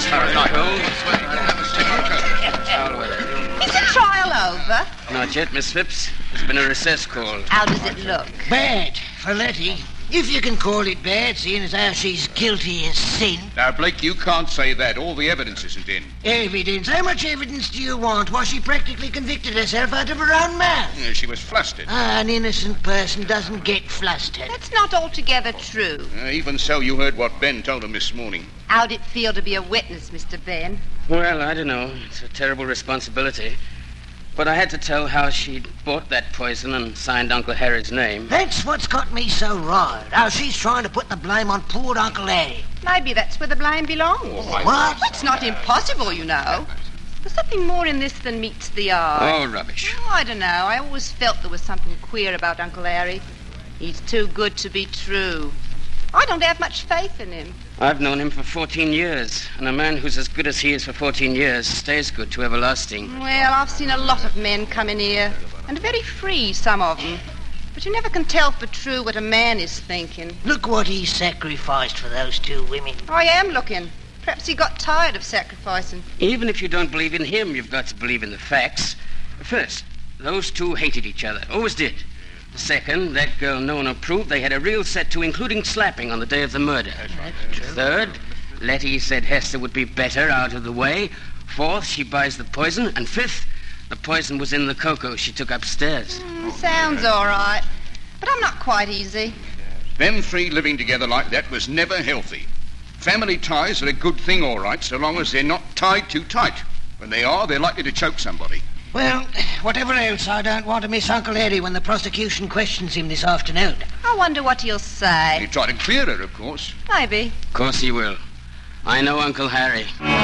this horrid cold. Is the trial over? Not yet, Miss Phipps. There's been a recess called. How does it look? Bad for Letty. If you can call it bad, seeing as how she's guilty as sin. Now, Blake, you can't say that. All the evidence isn't in. Evidence? How much evidence do you want? Why, she practically convicted herself out of her own mouth. Yeah, she was flustered. An innocent person doesn't get flustered. That's not altogether true. Even so, you heard what Ben told him this morning. How'd it feel to be a witness, Mr. Ben? Well, I don't know. It's a terrible responsibility. But I had to tell how she'd bought that poison and signed Uncle Harry's name. That's what's got me so riled. How she's trying to put the blame on poor Uncle Harry. Maybe that's where the blame belongs. What? It's not impossible, you know. There's something more in this than meets the eye. Oh, rubbish. Oh, I don't know. I always felt there was something queer about Uncle Harry. He's too good to be true. I don't have much faith in him. I've known him for 14 years, and a man who's as good as he is for 14 years stays good to everlasting. Well, I've seen a lot of men come in here, and very free, some of them. But you never can tell for true what a man is thinking. Look what he sacrificed for those two women. I am looking. Perhaps he got tired of sacrificing. Even if you don't believe in him, you've got to believe in the facts. First, those two hated each other. Always did. Second, that girl no one approved. They had a real set to, including slapping on the day of the murder. Third, Letty said Hester would be better out of the way. Fourth, she buys the poison. And fifth, the poison was in the cocoa she took upstairs. Sounds all right. But I'm not quite easy. Them three living together like that was never healthy. Family ties are a good thing, all right, so long as they're not tied too tight. When they are, they're likely to choke somebody. Well, whatever else, I don't want to miss Uncle Harry when the prosecution questions him this afternoon. I wonder what he'll say. You try to clear her, of course. Maybe. Of course he will. I know Uncle Harry.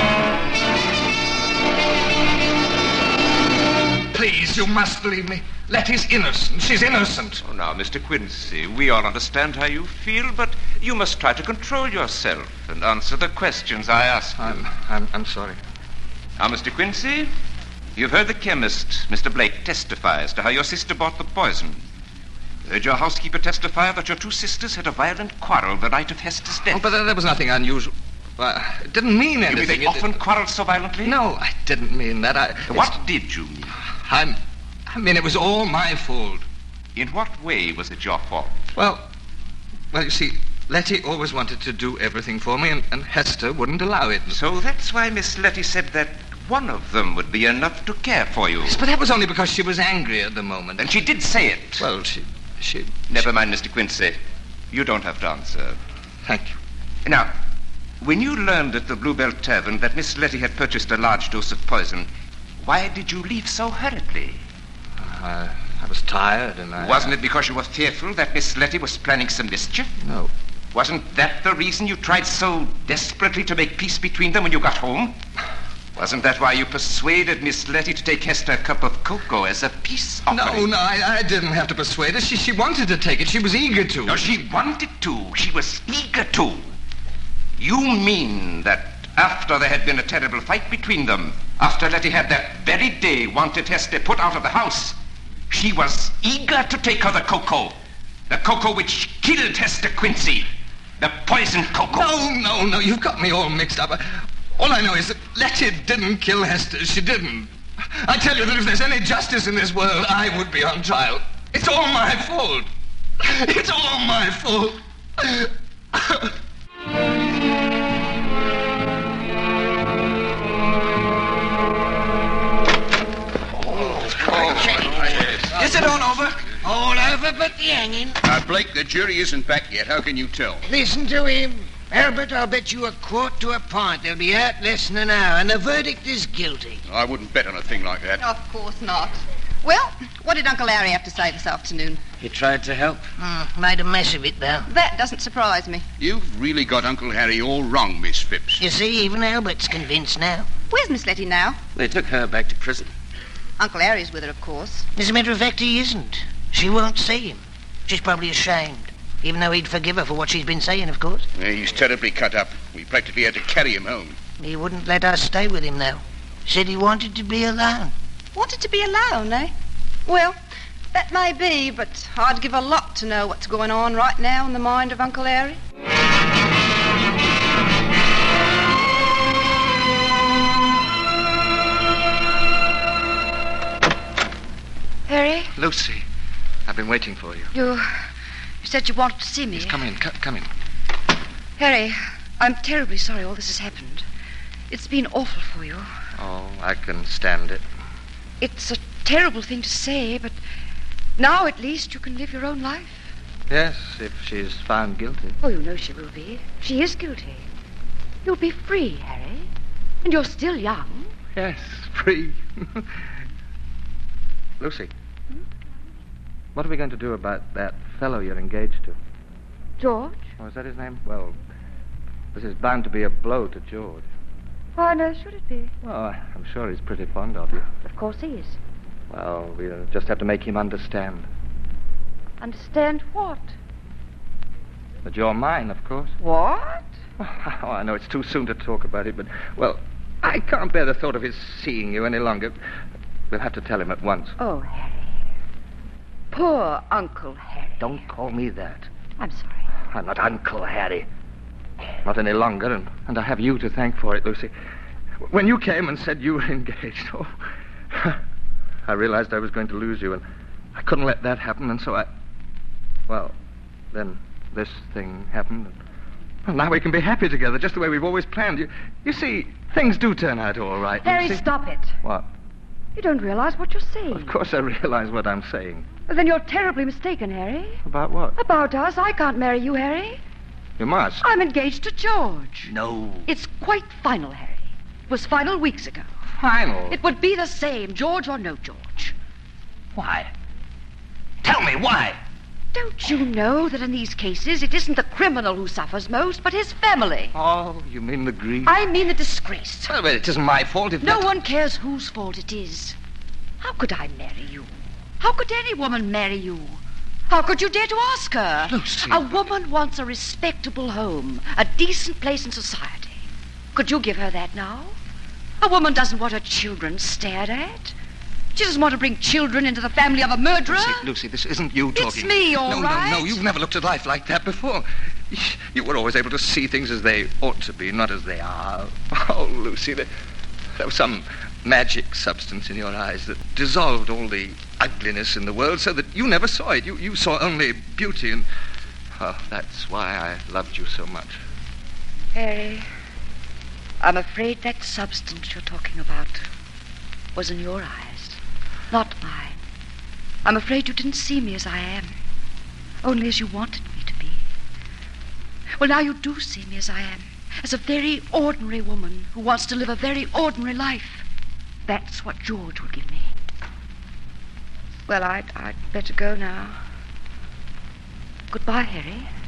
Please, you must believe me. Letty's innocent. She's innocent. Oh, now, Mr. Quincy, we all understand how you feel, but you must try to control yourself and answer the questions I ask you. I'm sorry. Now, Mr. Quincy, you've heard the chemist, Mr. Blake, testify as to how your sister bought the poison. You heard your housekeeper testify that your two sisters had a violent quarrel the night of Hester's death. Oh, but there was nothing unusual. Well, it didn't mean anything. You mean they often quarreled so violently? No, I didn't mean that. What did you mean? I mean, it was all my fault. In what way was it your fault? Well, you see, Letty always wanted to do everything for me, and Hester wouldn't allow it. So that's why Miss Letty said that one of them would be enough to care for you. Yes, but that was only because she was angry at the moment. And she did say it. Well, she... Never mind, Mr. Quincy. You don't have to answer. Thank you. Now, when you learned at the Bluebell Tavern that Miss Letty had purchased a large dose of poison, why did you leave so hurriedly? I was tired and Wasn't it because you were fearful that Miss Letty was planning some mischief? No. Wasn't that the reason you tried so desperately to make peace between them when you got home? Wasn't that why you persuaded Miss Letty to take Hester a cup of cocoa as a peace offering? No, I didn't have to persuade her. She wanted to take it. She was eager to. No, she wanted to. She was eager to. You mean that after there had been a terrible fight between them, after Letty had that very day wanted Hester put out of the house, she was eager to take her the cocoa which killed Hester Quincy, the poisoned cocoa. No, you've got me all mixed up. All I know is that Letty didn't kill Hester. She didn't. I tell you that if there's any justice in this world, I would be on trial. It's all my fault. It's all my fault. Is it all over? All over but the hanging. Blake, the jury isn't back yet. How can you tell? Listen to him. Albert, I'll bet you a quart to a pint they'll be out less than an hour, and the verdict is guilty. I wouldn't bet on a thing like that. Of course not. Well, what did Uncle Harry have to say this afternoon? He tried to help. Made a mess of it, though. That doesn't surprise me. You've really got Uncle Harry all wrong, Miss Phipps. You see, even Albert's convinced now. Where's Miss Letty now? They took her back to prison. Uncle Harry's with her, of course. As a matter of fact, he isn't. She won't see him. She's probably ashamed. Even though he'd forgive her for what she's been saying, of course. Yeah, he's terribly cut up. We practically had to carry him home. He wouldn't let us stay with him, though. Said he wanted to be alone. Wanted to be alone, eh? Well, that may be, but I'd give a lot to know what's going on right now in the mind of Uncle Harry. Lucy, I've been waiting for you. You said you wanted to see me. Yes, come in, come in. Harry, I'm terribly sorry all this has happened. It's been awful for you. Oh, I can stand it. It's a terrible thing to say, but now at least you can live your own life. Yes, if she's found guilty. Oh, you know she will be. She is guilty. You'll be free, Harry. And you're still young. Yes, free. Lucy, what are we going to do about that fellow you're engaged to? George? Oh, is that his name? Well, this is bound to be a blow to George. Why on earth should it be? Well, I'm sure he's pretty fond of you. Of course he is. Well, we'll just have to make him understand. Understand what? That you're mine, of course. What? Oh, I know it's too soon to talk about it, but, well, I can't bear the thought of his seeing you any longer. We'll have to tell him at once. Oh, Harry. Poor Uncle Harry. Don't call me that. I'm sorry. I'm not Uncle Harry. Not any longer, and I have you to thank for it, Lucy. When you came and said you were engaged, I realized I was going to lose you, and I couldn't let that happen, and so then this thing happened, and now we can be happy together, just the way we've always planned. You see, things do turn out all right. Harry, Lucy. stop it. What? You don't realize what you're saying. Of course I realize what I'm saying. Well, then you're terribly mistaken, Harry. About what? About us. I can't marry you, Harry. You must. I'm engaged to George. No. It's quite final, Harry. It was final weeks ago. Final? It would be the same, George or no George. Why? Tell me, why? Don't you know that in these cases it isn't the criminal who suffers most, but his family? Oh, you mean the grief? I mean the disgrace. Well, it isn't my fault if No that... one cares whose fault it is. How could I marry you? How could any woman marry you? How could you dare to ask her? Lucy. A woman wants a respectable home, a decent place in society. Could you give her that now? A woman doesn't want her children stared at. She doesn't want to bring children into the family of a murderer. Lucy, this isn't you talking. It's me, all right. No, you've never looked at life like that before. You were always able to see things as they ought to be, not as they are. Oh, Lucy, there was some magic substance in your eyes that dissolved all the ugliness in the world so that you never saw it. You saw only beauty, and that's why I loved you so much. Harry, I'm afraid that substance you're talking about was in your eyes, not mine. I'm afraid you didn't see me as I am, only as you wanted me to be. Well, now you do see me as I am, as a very ordinary woman who wants to live a very ordinary life. That's what George would give me. Well, I'd better go now. Goodbye, Harry.